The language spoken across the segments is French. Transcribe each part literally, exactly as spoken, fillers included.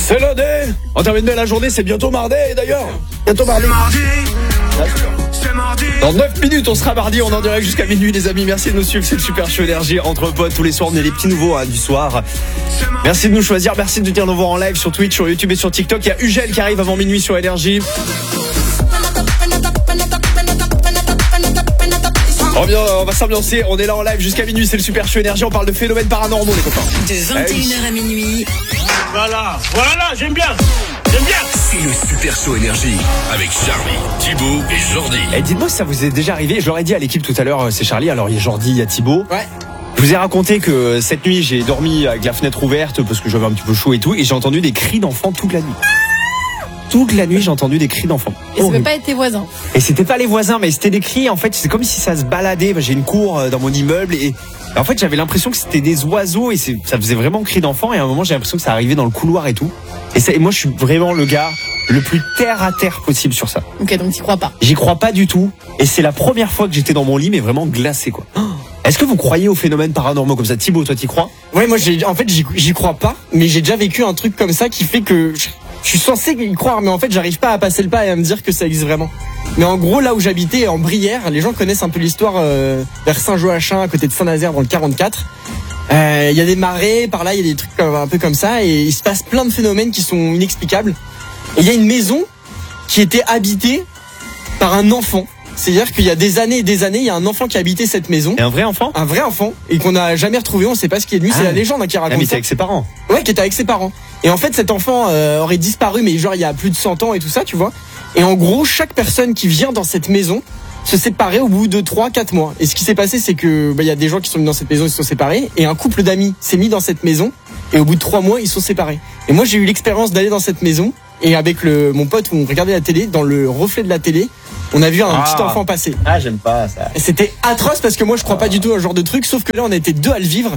C'est lundi. On termine bien la journée, c'est bientôt mardi d'ailleurs. Bientôt mardi. C'est mardi. Dans neuf minutes, on sera mardi, on est en direct jusqu'à minuit les amis. Merci de nous suivre, c'est le Super Show Énergie entre potes tous les soirs, on est les petits nouveaux hein, du soir. Merci de nous choisir, merci de nous dire de nous voir en live sur Twitch, sur YouTube et sur TikTok. Il y a Ugel qui arrive avant minuit sur Énergie. On, vient, on va s'ambiancer, on est là en live jusqu'à minuit, c'est le Super Show Énergie, on parle de phénomènes paranormaux les copains. De vingt et une heures à minuit. Voilà, voilà, j'aime bien. J'aime bien. C'est le Super Show Énergie avec Charlie, Thibaut et Jordi. Et dites-moi si ça vous est déjà arrivé, je l'aurais dit à l'équipe tout à l'heure, c'est Charlie, alors il y a Jordi, il y a Thibaut. Ouais. Je vous ai raconté que cette nuit j'ai dormi avec la fenêtre ouverte parce que j'avais un petit peu chaud et tout, et j'ai entendu des cris d'enfants toute la nuit. Toute la nuit, j'ai entendu des cris d'enfants. Et ça peut pas être tes voisins. Et c'était pas les voisins, mais c'était des cris. En fait, c'est comme si ça se baladait. J'ai une cour dans mon immeuble et en fait, j'avais l'impression que c'était des oiseaux et c'est, ça faisait vraiment cri d'enfants. Et à un moment, j'ai l'impression que ça arrivait dans le couloir et tout. Et, ça, et moi, je suis vraiment le gars le plus terre à terre possible sur ça. Ok, donc t'y crois pas. J'y crois pas du tout. Et c'est la première fois que j'étais dans mon lit, mais vraiment glacé, quoi. Oh. Est-ce que vous croyez aux phénomènes paranormaux comme ça? Thibaut, toi, t'y crois? Ouais, moi, j'ai, en fait, j'y, j'y crois pas, mais j'ai déjà vécu un truc comme ça qui fait que je, je suis censé y croire, mais en fait, j'arrive pas à passer le pas et à me dire que ça existe vraiment. Mais en gros, là où j'habitais, en Brière, les gens connaissent un peu l'histoire euh, vers Saint-Joachim, à côté de Saint-Nazaire, dans le quarante-quatre. Il euh, y a des marées, par là, il y a des trucs comme, un peu comme ça, et il se passe plein de phénomènes qui sont inexplicables. Et il y a une maison qui était habitée par un enfant. C'est-à-dire qu'il y a des années et des années, il y a un enfant qui a habité cette maison. Et un vrai enfant? Un vrai enfant, et qu'on n'a jamais retrouvé, on sait pas ce qui est de lui, ah, c'est la légende hein, qui raconte ah, mais ça. c'est avec ses parents. Ouais, qui était avec ses parents. Et en fait, cet enfant euh, aurait disparu, mais genre il y a plus de cent ans et tout ça, tu vois. Et en gros, chaque personne qui vient dans cette maison se séparait au bout de trois quatre mois. Et ce qui s'est passé, c'est que bah, y a des gens qui sont venus dans cette maison, ils se sont séparés, et un couple d'amis s'est mis dans cette maison, et au bout de trois mois, ils sont séparés. Et moi, j'ai eu l'expérience d'aller dans cette maison, et avec le, mon pote, on regardait la télé, dans le reflet de la télé, on a vu un ah. petit enfant passer. Ah, j'aime pas ça. Et c'était atroce parce que moi, je crois pas du tout à ce genre de truc, sauf que là, on était deux à le vivre.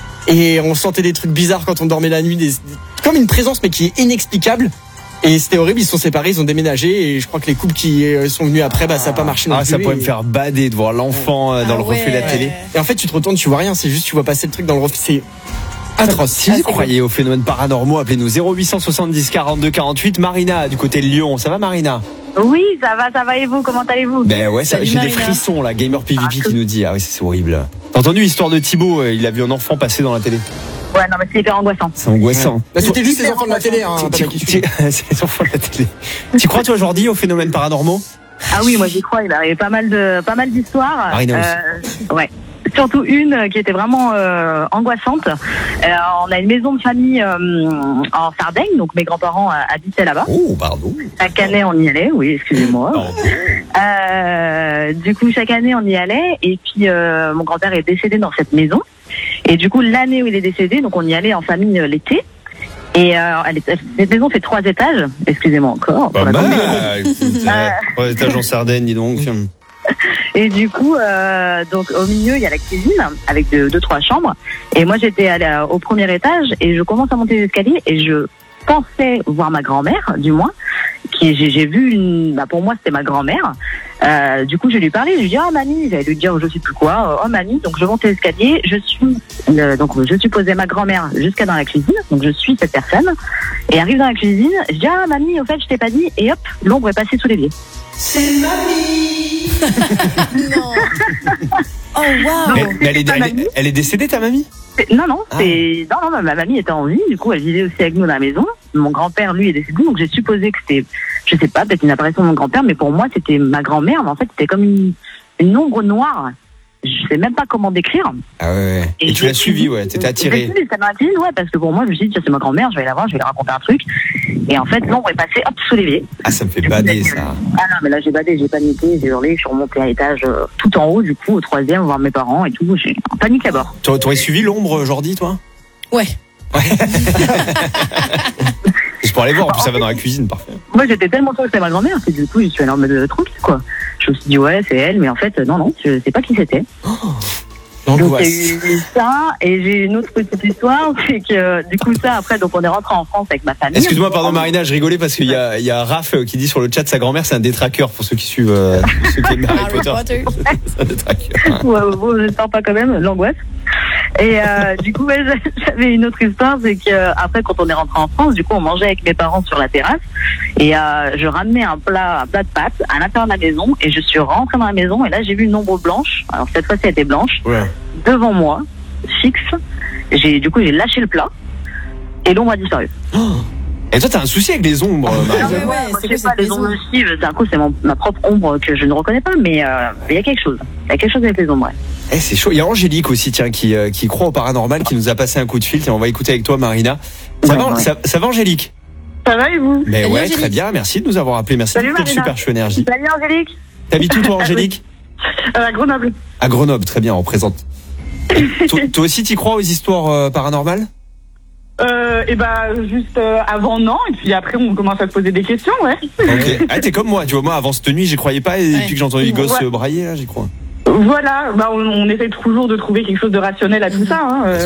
Et on sentait des trucs bizarres quand on dormait la nuit, des, comme une présence mais qui est inexplicable. Et c'était horrible, ils se sont séparés, ils ont déménagé et je crois que les couples qui sont venus après, bah ça n'a pas marché non ah, plus. Ça pourrait et... me faire bader de voir l'enfant ah dans le ouais. reflet de la télé. Et en fait, tu te retournes, tu vois rien, c'est juste tu vois passer le truc dans le reflet, c'est atroce. Si vous croyez aux phénomènes paranormaux, appelez-nous zéro huit soixante-dix quarante-deux quarante-huit. Marina du côté de Lyon, ça va Marina? Oui, ça va, ça va et vous, comment allez-vous? Ben ouais, ça, j'ai Marina. Des frissons là, Gamer P V P ah, qui nous dit ah oui c'est horrible. T'as entendu l'histoire de Thibaut, il a vu un enfant passer dans la télé? Ouais, non, mais c'est hyper angoissant. C'est angoissant. Ouais. Bah, c'était juste les enfants de la télé, hein. C'est les enfants de la télé. Tu crois, toi, aujourd'hui, aux phénomènes paranormaux? Ah oui, moi, j'y crois. Il arrive pas mal de, pas mal d'histoires. Marina aussi. Euh, ouais. Surtout une qui était vraiment euh, angoissante. Euh, on a une maison de famille euh, en Sardaigne, donc mes grands-parents euh, habitaient là-bas. Oh, pardon. Chaque année, on y allait, oui, excusez-moi. Euh, du coup, chaque année, on y allait. Et puis, euh, mon grand-père est décédé dans cette maison. Et du coup, l'année où il est décédé, donc on y allait en famille euh, l'été. Et euh, cette maison fait trois étages. Excusez-moi encore. Pas mal. euh... Trois étages en Sardaigne, dis donc. Et du coup, euh, donc au milieu, il y a la cuisine avec deux, deux trois chambres. Et moi, j'étais allée au premier étage et je commence à monter les escaliers et je pensais voir ma grand-mère, du moins. Qui j'ai, j'ai vu une, bah pour moi c'était ma grand-mère. Euh, du coup je lui ai parlé, je lui ai dit ah oh, mamie, j'allais lui dire je sais plus quoi, oh mamie, donc je monte l'escalier, je suis euh, donc je supposais ma grand-mère jusqu'à dans la cuisine, donc je suis cette personne et arrive dans la cuisine, je dis ah mamie au fait je t'ai pas dit et hop l'ombre est passée sous l'évier. C'est mamie. Non. Oh wow. Mais, mais elle, est, elle, est, elle est décédée ta mamie? Non non, ah. c'est non non ma mamie était en vie, du coup elle vivait aussi avec nous dans la maison. Mon grand-père lui est décédé, donc j'ai supposé que c'était, je sais pas, peut-être une apparition de mon grand-père, mais pour moi c'était ma grand-mère, mais en fait c'était comme une, une ombre noire. Je sais même pas comment décrire. Ah ouais, ouais. Et, et tu l'as suivi, ouais, t'étais attiré. J'ai ça m'a attiré, ouais, parce que pour moi je me suis dit tiens c'est ma grand-mère, je vais la voir, je vais lui raconter un truc. Et en fait l'ombre est passée hop sous l'évier. Ah ça me fait bader ça. Ah non mais là j'ai badé, j'ai paniqué, j'ai hurlé, je suis remontée à l'étage euh, tout en haut du coup au troisième voir mes parents et tout, j'ai en panique à bord. Tu aurais suivi l'ombre Jordi toi? Ouais. Ouais. Je pourrais aller voir, en plus ça va dans la cuisine, parfait. Moi j'étais tellement sûre que c'était ma grand-mère, que du coup je suis allée en mode tranquille quoi. Je me suis dit ouais c'est elle, mais en fait non non, je sais pas qui c'était. Oh. Donc j'ai eu ça et j'ai une autre petite histoire, c'est que du coup ça après donc on est rentré en France avec ma famille. Excuse-moi pardon Marina, je rigolais parce qu'il y a il y a Raph qui dit sur le chat sa grand-mère c'est un détraqueur pour ceux qui suivent euh, ceux qui aiment Harry Potter. C'est un détraqueur. Ouais, bon, j'espère pas quand même l'angoisse. Et euh, du coup, ouais, j'avais une autre histoire, c'est que euh, après, quand on est rentré en France, du coup, on mangeait avec mes parents sur la terrasse, et euh, je ramenais un plat, un plat de pâtes à l'intérieur de la maison, et je suis rentrée dans la maison, et là, j'ai vu une ombre blanche. Alors cette fois-ci, elle était blanche, Ouais. devant moi, fixe. J'ai, du coup, j'ai lâché le plat, et l'ombre a disparu. Et toi, t'as un souci avec les ombres, Marie. Ah ouais, ouais, Moi, c'est je sais quoi pas, cette les ombres maison? aussi, c'est un coup, c'est mon, ma propre ombre que je ne reconnais pas, mais euh, il y a quelque chose. Il y a quelque chose avec les ombres, ouais. Eh, c'est chaud. Il y a Angélique aussi, tiens, qui, euh, qui croit au paranormal, qui nous a passé un coup de fil. Tiens, on va écouter avec toi, Marina. Ça, Ouais, va, ouais. ça, ça va, Angélique? Ça va et vous? Mais Salut, ouais, Angélique. très bien. Merci de nous avoir appelé. Merci Salut, d'écouter le Marina. Super Show Énergie. Salut Angélique. T'habites où, toi, Angélique? Euh, à Grenoble. À Grenoble, très bien, on présente. toi, toi aussi, t'y crois aux histoires euh, paranormales? Euh, et bah juste euh, avant non, et puis après on commence à se poser des questions, ouais. Ok. Ah, t'es comme moi, tu vois, moi, avant cette nuit, j'y croyais pas, et Ouais. depuis que j'ai entendu les gosses Ouais. euh, brailler, là, j'y crois. Voilà, bah on, on essaie toujours de trouver quelque chose de rationnel à tout ça. Hein, euh.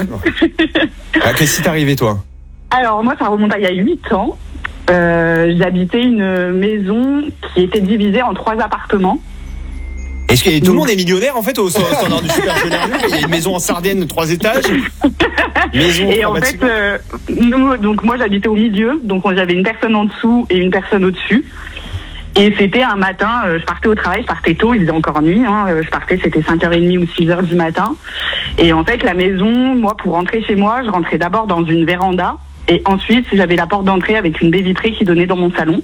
Ah, qu'est-ce qui t'est arrivé, toi? Alors moi ça remonte à il y a huit ans. Euh, J'habitais une maison qui était divisée en trois appartements. Est-ce que tout le monde est millionnaire, en fait, au standard du Super Show Énergie? Il y a une maison en Sardaigne de trois étages. Maison Et en trois fait, bâtiments. euh, nous, donc moi j'habitais au milieu, donc j'avais une personne en dessous et une personne au-dessus. Et c'était un matin, euh, je partais au travail, je partais tôt, il faisait encore nuit, hein, euh, je partais, c'était cinq heures trente ou six heures du matin. Et en fait, la maison, moi, pour rentrer chez moi, je rentrais d'abord dans une véranda, et ensuite, j'avais la porte d'entrée avec une baie vitrée qui donnait dans mon salon.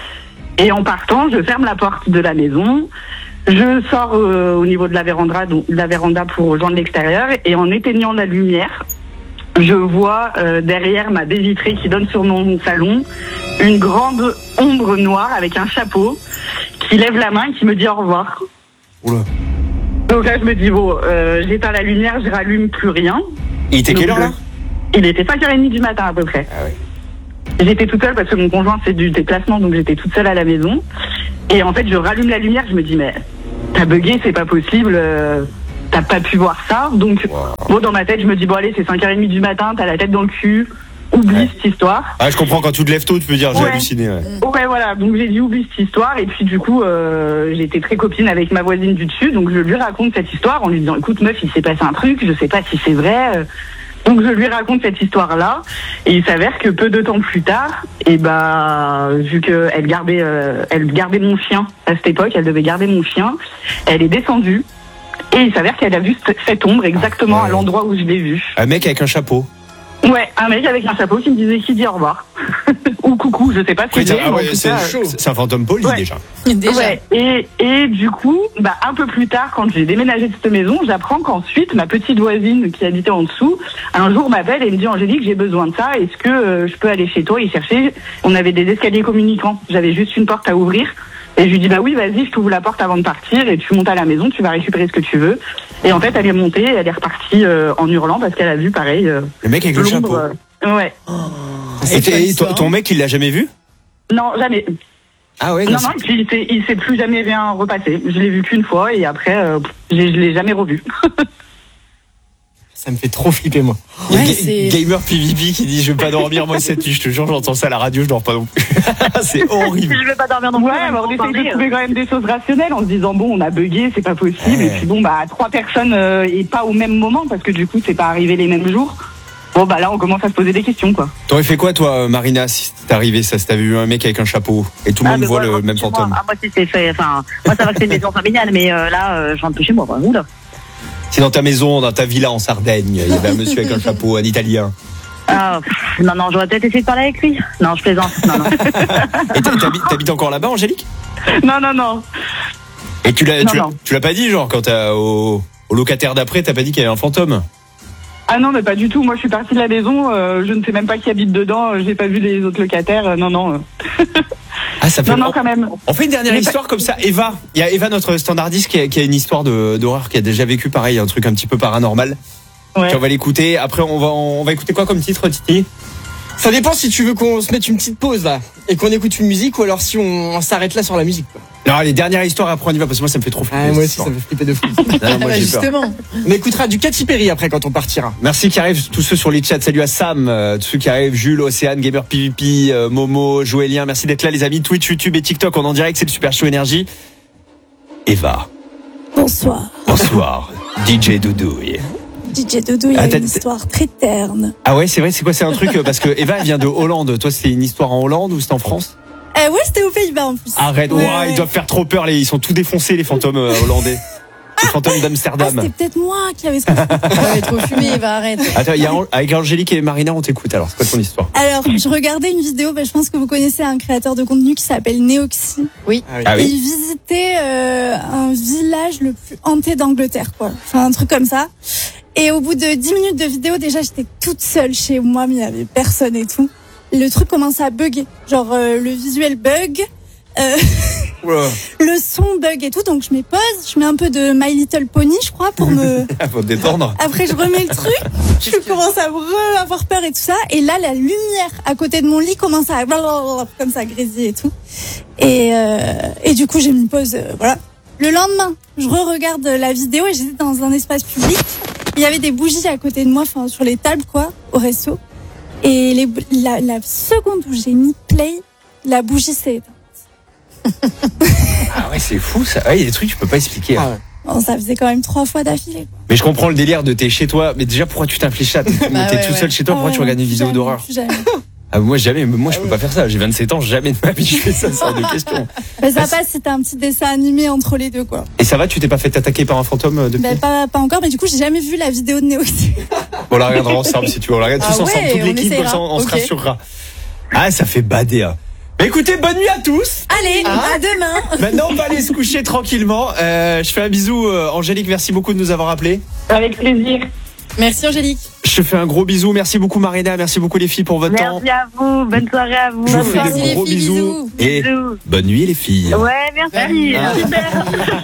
Et en partant, je ferme la porte de la maison, je sors euh, au niveau de la véranda, donc, de la véranda pour rejoindre l'extérieur, et en éteignant la lumière, je vois euh, derrière ma baie vitrée qui donne sur mon salon une grande ombre noire avec un chapeau qui lève la main et qui me dit au revoir. Oula. Donc là je me dis bon, euh, j'éteins la lumière, je rallume plus rien. Il était Donc, quelle heure, là? Il était cinq heures trente du matin à peu près. Ah ouais. J'étais toute seule parce que mon conjoint c'est du déplacement, donc j'étais toute seule à la maison. Et en fait je rallume la lumière, je me dis mais t'as bugué, c'est pas possible. euh, T'as pas pu voir ça, donc bon dans ma tête je me dis bon allez c'est cinq heures trente du matin, t'as la tête dans le cul, oublie Ouais. cette histoire. Ah, je comprends, quand tu te lèves tôt, tu peux dire j'ai Ouais. halluciné. Ouais. Ouais voilà, donc j'ai dit oublie cette histoire et puis du coup euh, j'étais très copine avec ma voisine du dessus, donc je lui raconte cette histoire en lui disant écoute meuf il s'est passé un truc, je sais pas si c'est vrai. euh. Donc je lui raconte cette histoire là et il s'avère que peu de temps plus tard, et bah vu que elle gardait euh, elle gardait mon chien à cette époque, elle devait garder mon chien, elle est descendue. Et il s'avère qu'elle a vu c- cette ombre exactement Ah, ouais. à l'endroit où je l'ai vue. Un mec avec un chapeau. Ouais, un mec avec un chapeau qui me disait qui dit au revoir. Ou coucou, je sais pas ce Après, qu'il dit. ah ouais, mais en tout c'est cas, chaud. C'est un fantôme poli, Ouais. déjà. Déjà. Ouais, et, et du coup, bah, un peu plus tard, quand j'ai déménagé de cette maison, j'apprends qu'ensuite, ma petite voisine qui habitait en dessous, un jour m'appelle et me dit Angélique, j'ai besoin de ça, est-ce que euh, je peux aller chez toi et chercher? On avait des escaliers communicants, j'avais juste une porte à ouvrir. Et je lui dis bah oui vas-y je t'ouvre la porte avant de partir et tu montes à la maison, tu vas récupérer ce que tu veux. Et en fait elle est montée, elle est repartie euh, en hurlant parce qu'elle a vu pareil euh, Le mec avec le chapeau. l'ombre. euh, ouais. Et, t'es- et ton, ton mec, il l'a jamais vu? Non jamais. Ah ouais, Non non, non et puis il s'est, il s'est plus jamais rien repassé. Je l'ai vu qu'une fois et après euh, pff, je, je l'ai jamais revu. Ça me fait trop flipper, moi. Il y a Ouais, Ga- c'est- Gamer P V P qui dit je vais pas dormir moi cette nuit, je te jure, j'entends ça à la radio, je dors pas non plus. C'est horrible. Je vais pas dormir non plus. Ouais, même mais on pour essaye parler, de euh. trouver quand même des choses rationnelles en se disant bon on a bugué, c'est pas possible. Ouais. Et puis bon bah trois personnes euh, et pas au même moment parce que du coup c'est pas arrivé les mêmes jours. Bon bah là on commence à se poser des questions quoi. T'aurais fait quoi, toi, Marina, si t'es arrivé ça, si t'avais vu un mec avec un chapeau et tout le Ah, monde mais voit moi, je le rentre même plus chez fantôme? Moi. Ah, moi, si c'est fait, enfin, moi, ça va que c'est une maison familiale, mais euh, là, euh, je rentre plus chez moi, quoi. Oula. Si dans ta maison, dans ta villa en Sardaigne, il y avait un monsieur avec un chapeau, un Italien. Ah, pff, non, non, j'aurais peut-être essayé de parler avec lui. Non, je plaisante. Non, non. Et t'ha- t'habites, t'habites encore là-bas, Angélique? Non non non. Et tu l'as, Non, tu l'as, non. tu l'as pas dit, genre, quand t'as au, au locataire d'après, t'as pas dit qu'il y avait un fantôme? Ah non mais pas du tout. Moi je suis partie de la maison, euh, je ne sais même pas qui habite dedans. euh, J'ai pas vu les autres locataires. euh, non non. euh. Ah, ça fait Non non quand même. On fait une dernière Mais histoire comme ça. Eva, il y a Eva, notre standardiste, qui a, qui a une histoire de, d'horreur, qui a déjà vécu pareil, un truc un petit peu paranormal. Ouais. Puis on va l'écouter. Après, on va, on va écouter quoi comme titre, Titi? Ça dépend si tu veux qu'on se mette une petite pause là et qu'on écoute une musique ou alors si on, on s'arrête là sur la musique. quoi. Non, les dernières histoires, après on y va, parce que moi ça me fait trop flipper. Ah, moi cette aussi ça histoire. me fait flipper de fou. Non, non, Ah moi bah, j'ai peur. justement. On écoutera du Katy Perry après quand on partira. Merci qui arrivent, tous ceux sur les chats. Salut à Sam, euh, tous ceux qui arrivent, Jules, Océane, Gamer P V P, euh, Momo, Joélien. Merci d'être là, les amis. Twitch, YouTube et TikTok, on est en direct, c'est le Super Show Énergie. Eva, Bonsoir. bonsoir. D J Doudouille. D J Doudou, il y a Ah, t'as- une histoire très terne. Ah ouais, c'est vrai, c'est quoi? C'est un truc, euh, parce que Eva, elle vient de Hollande. Toi, c'était une histoire en Hollande ou c'était en France? Euh, ouais, c'était aux Pays-Bas en plus. Arrête, Ouais, ouah, ouais. ils doivent faire trop peur, les, ils sont tout défoncés, les fantômes euh, hollandais. Les fantômes Ah, d'Amsterdam. c'était peut-être moi qui avait trop Ouais, trop fumé, va arrête. Attends, il y a, avec Angélique et Marina, on t'écoute alors, c'est quoi ton histoire? Alors, je regardais une vidéo, bah, je pense que vous connaissez un créateur de contenu qui s'appelle Neoxy. Oui. Ah Et oui. il visitait euh, un village le plus hanté d'Angleterre, quoi. Enfin, un truc comme ça. Et au bout de dix minutes de vidéo, déjà, j'étais toute seule chez moi, mais il y avait personne et tout. Le truc commençait à bugger. Genre, euh, le visuel bug, euh, Oula. le son bug et tout. Donc, je mets pause, je mets un peu de My Little Pony, je crois, pour me... Faut te détendre. Après, je remets le truc, je commence à re- avoir peur et tout ça. Et là, la lumière à côté de mon lit commence à comme ça grésiller et tout. Et, euh, et du coup, j'ai mis pause. euh, voilà. Le lendemain, je re-regarde la vidéo et j'étais dans un espace public. Il y avait des bougies à côté de moi, enfin sur les tables quoi, au resto. Et les, bou- la, la seconde où j'ai mis play, la bougie s'est éteinte. Ah ouais, c'est fou ça. Ah, il y a des trucs que tu peux pas expliquer. hein. Ah ouais. Bon, ça faisait quand même trois fois d'affilée. quoi. Mais je comprends le délire de t'es chez toi. Mais déjà, pourquoi tu t'infliges ça? T'es Bah t'es ouais, tout ouais. seul chez toi, Ah pourquoi ouais, tu regardes une plus vidéo jamais, d'horreur? plus jamais. Ah, moi, jamais. Moi, je Ah peux ouais. pas faire ça. J'ai vingt-sept ans, jamais de ma vie je fais ça, c'est hors de question. Mais ça passe, c'était un petit dessin animé entre les deux quoi. Et ça va, tu t'es pas fait attaquer par un fantôme euh, depuis? Ben, pas, pas encore, mais du coup, j'ai jamais vu la vidéo de Neoxy. On la regardera ensemble si tu veux. On la regarde Ah tous ensemble, ouais, toute on l'équipe, comme essaiera. ça on, on se Ok. rassurera. Ah, ça fait bader. Hein. Bah, écoutez, bonne nuit à tous. Allez, à demain. Maintenant, on va aller se coucher tranquillement. Euh, je fais un bisou, euh, Angélique. Merci beaucoup de nous avoir appelés. Avec plaisir. Merci Angélique. Je te fais un gros bisou. Merci beaucoup, Marina. Merci beaucoup, les filles, pour votre temps. Merci à vous. Bonne soirée à vous. Je vous Bonne fais soirée, de les gros filles, bisous. bisous. Et Bisous. bonne nuit, les filles. Ouais, merci. Ah. Super.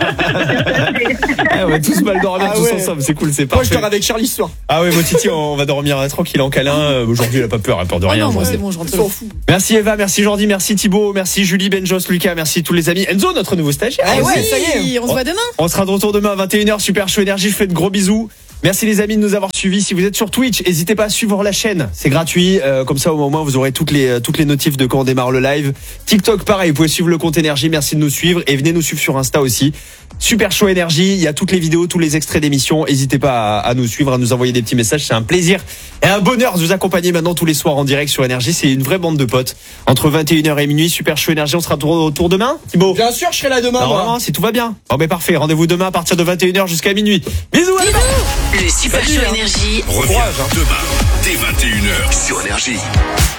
Ah, on va tous mal dormir Ah tous ouais. ensemble. C'est cool, c'est Moi, je parfait. dors avec Charlie ce soir. Ah ouais, moi, Titi, on va dormir euh, tranquille en câlin. Euh, Aujourd'hui, il a pas peur, il a peur de Oh rien. non, moi moi, c'est c'est- bon, je rentre. S'en fout. Merci Eva, merci Jordi, merci Thibaut, merci Julie, Benjos, Lucas, merci tous les amis. Enzo, notre nouveau stagiaire. Ah Eh ouais, oui, ça y est. on se voit demain. On sera de retour demain à vingt et une heures, Super Show Énergie, je fais de gros bisous. Merci les amis de nous avoir suivis. Si vous êtes sur Twitch, n'hésitez pas à suivre la chaîne. C'est gratuit. Euh, comme ça, au moment, vous aurez toutes les, euh, toutes les notifs de quand on démarre le live. TikTok, pareil. Vous pouvez suivre le compte Énergie. Merci de nous suivre. Et venez nous suivre sur Insta aussi. Super Show Énergie. Il y a toutes les vidéos, tous les extraits d'émissions. N'hésitez pas à, à nous suivre, à nous envoyer des petits messages. C'est un plaisir et un bonheur de vous accompagner maintenant tous les soirs en direct sur Énergie. C'est une vraie bande de potes. Entre vingt et une heures et minuit, Super Show Énergie. On sera de retour demain, Thibaut. Bien sûr, je serai là demain, moi. Normalement, si tout va bien. Bon, ben parfait. Rendez-vous demain à partir de vingt et une heures jusqu'à minuit. Bisous, à demain. Le Super Show Énergie. Reviens demain dès vingt et une heures sur Énergie.